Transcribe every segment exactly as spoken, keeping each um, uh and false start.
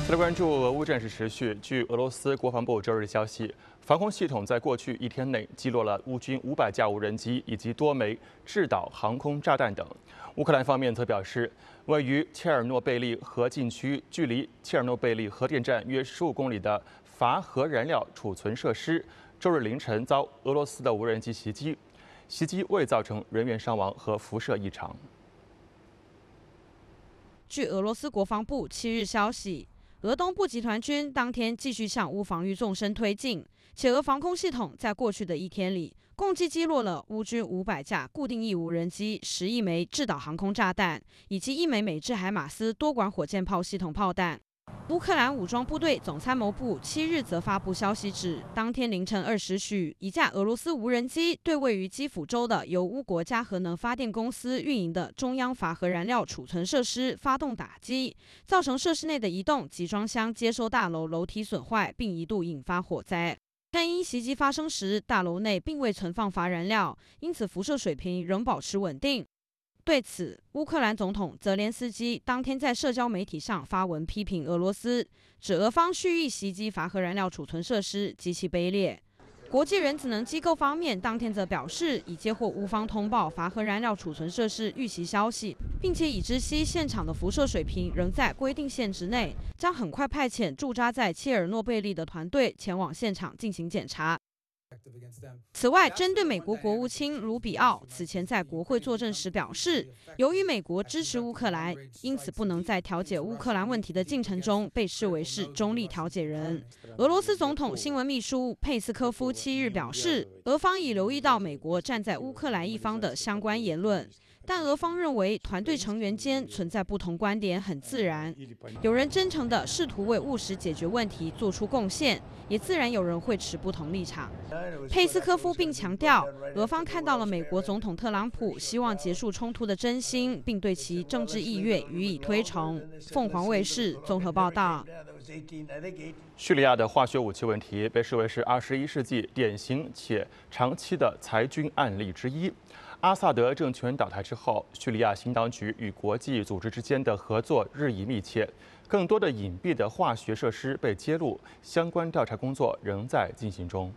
再来关注俄乌战事持续。据俄罗斯国防部周日消息，防空系统在过去一天内击落了乌军五百架无人机以及多枚制导航空炸弹等。乌克兰方面则表示，位于切尔诺贝利核禁区、距离切尔诺贝利核电站约十五公里的乏核燃料储存设施，周日凌晨遭俄罗斯的无人机袭击，袭击未造成人员伤亡和辐射异常。 据俄罗斯国防部七日消息，俄东部集团军当天继续向乌防御纵深推进，且俄防空系统在过去的一天里，共计击落了乌军五百架固定翼无人机、十一枚制导航空炸弹，以及一枚美制海马斯多管火箭炮系统炮弹。乌克兰武装部队总参谋部七日则发布消息指，当天凌晨二时许，一架俄罗斯无人机对位于基辅州的由乌国家核能发电公司运营的中央乏核燃料储存设施发动打击，造成设施内的移动集装箱接收大楼楼体损坏，并一度引发火灾。但因袭击发生时大楼内并未存放乏燃料，因此辐射水平仍保持稳定。对此，乌克兰总统泽连斯基当天在社交媒体上发文批评俄罗斯，指俄方蓄意袭击乏核燃料储存设施极其卑劣。国际原子能机构方面当天则表示，已接获乌方通报乏核燃料储存设施遇袭消息，并且已知悉现场的辐射水平仍在规定限值内，将很快派遣驻扎在切尔诺贝利的团队前往现场进行检查。此外，针对美国国务卿卢比奥此前在国会作证时表示，由于美国支持乌克兰，因此不能在调解乌克兰问题的进程中被视为是中立调解人。俄罗斯总统新闻秘书佩斯科夫七日表示，俄方已留意到美国站在乌克兰一方的相关言论，但俄方认为团队成员间存在不同观点很自然，有人真诚地试图为务实解决问题做出贡献，也自然有人会持不同立场。佩斯科夫并强调，俄方看到了美国总统特朗普希望结束冲突的真心，并对其政治意愿予以推崇。凤凰卫视综合报道。 叙利亚的化学武器问题被视为是二十一世纪典型且长期的裁军案例之一。阿萨德政权倒台之后，叙利亚新当局与国际组织之间的合作日益密切，更多的隐蔽的化学设施被揭露，相关调查工作仍在进行中。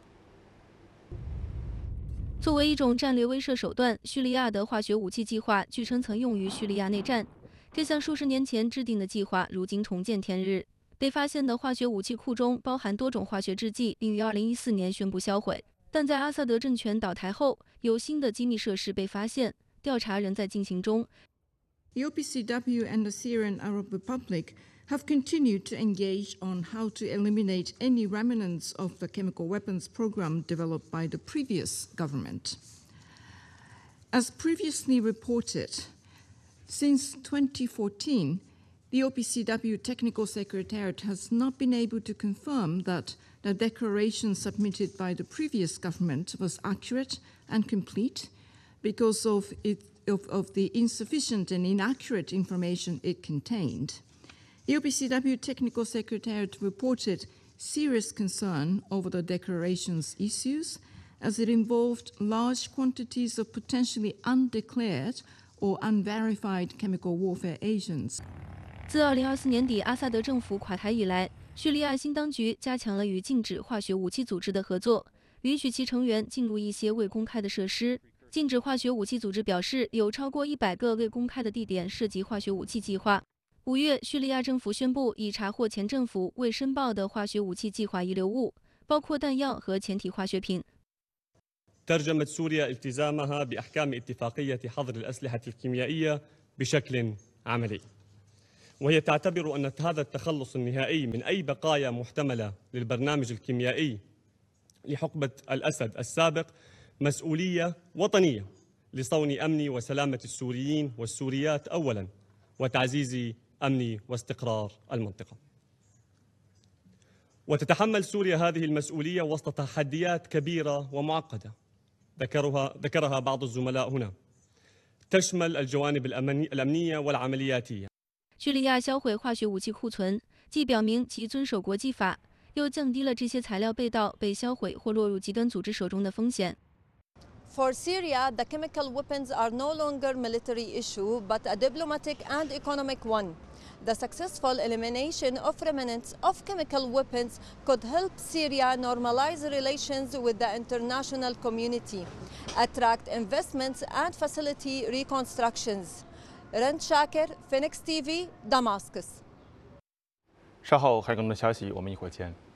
作为一种战略威慑手段，叙利亚的化学武器计划据称曾用于叙利亚内战。这项数十年前制定的计划，如今重见天日。被发现的化学武器库中包含多种化学制剂，并于二零一四年宣布销毁。但在阿萨德政权倒台后，有新的机密设施被发现，调查仍在进行中。 The O P C W and the Syrian Arab Republic have continued to engage on how to eliminate any remnants of the chemical weapons program developed by the previous government. As previously reported, since twenty fourteen, the O P C W Technical Secretariat has not been able to confirm that the declaration submitted by the previous government was accurate and complete because of, it, of, of the insufficient and inaccurate information it contained. The O P C W Technical Secretariat reported serious concern over the declaration's issues as it involved large quantities of potentially undeclared or unverified chemical warfare agents. 自二零二四年底阿萨德政府垮台以来，叙利亚新当局加强了与禁止化学武器组织的合作，允许其成员进入一些未公开的设施。禁止化学武器组织表示，有超过一百个未公开的地点涉及化学武器计划。五月，叙利亚政府宣布已查获前政府未申报的化学武器计划遗留物，包括弹药和前体化学品。 ترجمت سوريا التزامها بأحكام اتفاقية حظر الأسلحة الكيميائية بشكل عملي. وهي تعتبر أن هذا التخلص النهائي من أي بقايا محتملة للبرنامج الكيميائي لحقبة الأسد السابق مسؤولية وطنية لصون أمن وسلامة السوريين والسوريات أولاً وتعزيز أمن واستقرار المنطقة. وتتحمل سوريا هذه المسؤولية وسط تحديات كبيرة ومعقدة ذكرها ذكرها بعض الزملاء هنا تشمل الجوانب الأمنية والعملياتية. 叙利亚销毁化学武器库存，既表明其遵守国际法，又降低了这些材料被盗、被销毁或落入极端组织手中的风险。 For Syria, the chemical weapons are no longer a military issue, but a diplomatic and economic one. The successful elimination of remnants of chemical weapons could help Syria normalize relations with the international community, attract investments and facilitate reconstructions. Rand Shaker, Phoenix T V, Damascus. 稍后还有更多消息，我们一会儿见。